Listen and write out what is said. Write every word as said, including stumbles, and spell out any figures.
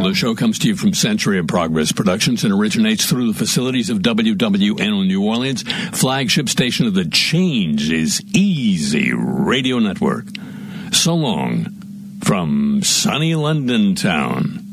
The show comes to you from Century of Progress Productions and originates through the facilities of W W N O New Orleans, flagship station of the Change is Easy Radio Network. So long from sunny London town.